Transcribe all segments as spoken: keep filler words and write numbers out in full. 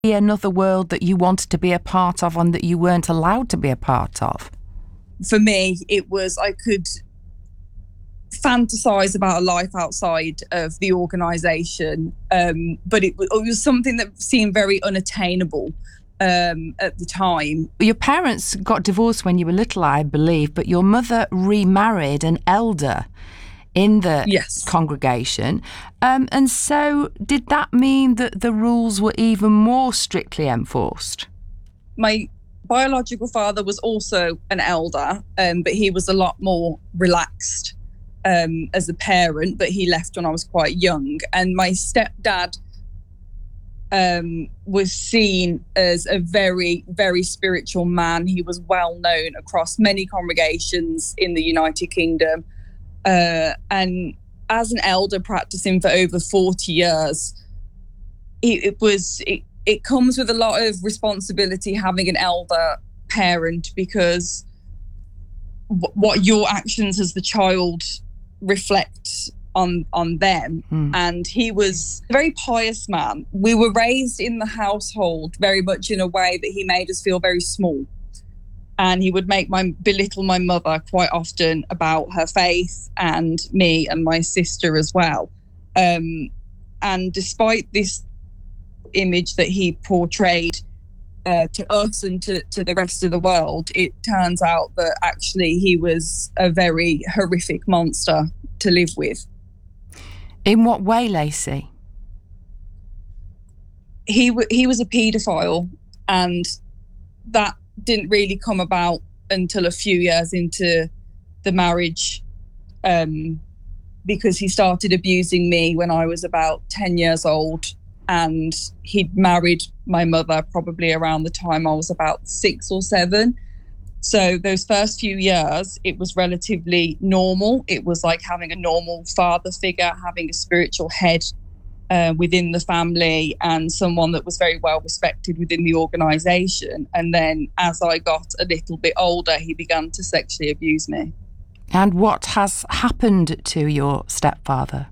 another world that you wanted to be a part of and that you weren't allowed to be a part of? For me, it was, I could fantasize about a life outside of the organisation, um, but it, it was something that seemed very unattainable um, at the time. Your parents got divorced when you were little, I believe, but your mother remarried an elder in the yes. congregation. Um, and so did that mean that the rules were even more strictly enforced? My biological father was also an elder, um, but he was a lot more relaxed um, as a parent, but he left when I was quite young. And my stepdad um, was seen as a very, very spiritual man. He was well known across many congregations in the United Kingdom. Uh, and as an elder practicing for over forty years, it, it was it, it comes with a lot of responsibility having an elder parent, because w- what your actions as the child reflect on on them. Mm. And he was a very pious man. We were raised in the household very much in a way that he made us feel very small. And he would make my belittle my mother quite often about her faith, and me and my sister as well. Um, and despite this image that he portrayed uh, to us and to, to the rest of the world, it turns out that actually he was a very horrific monster to live with. In what way, Lacey? He w- he was a paedophile, and that didn't really come about until a few years into the marriage, um, because he started abusing me when I was about ten years old, and he'd married my mother probably around the time I was about six or seven. So those first few years, it was relatively normal. It was like having a normal father figure, having a spiritual head Uh, within the family, and someone that was very well respected within the organisation. And then as I got a little bit older, he began to sexually abuse me. And what has happened to your stepfather?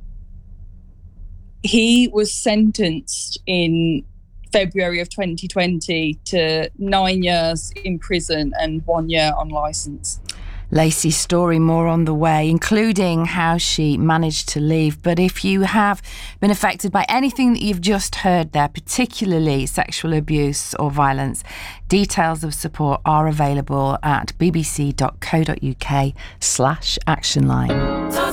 He was sentenced in February of twenty twenty to nine years in prison and one year on licence. Lacey's story more on the way, including how she managed to leave. But if you have been affected by anything that you've just heard there, particularly sexual abuse or violence, details of support are available at bbc.co.uk slash action line.